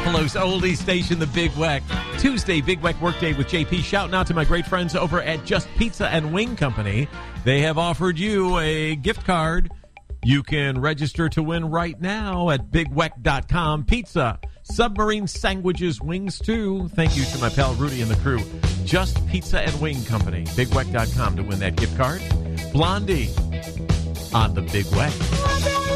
Buffalo's oldie station, the Big Weck. Tuesday, Big Weck Workday with JP. Shouting out to my great friends over at Just Pizza and Wing Company. They have offered you a gift card. You can register to win right now at bigweck.com. Pizza, submarine sandwiches, wings too. Thank you to my pal Rudy and the crew. Just Pizza and Wing Company. Bigweck.com to win that gift card. Blondie on the Big Weck.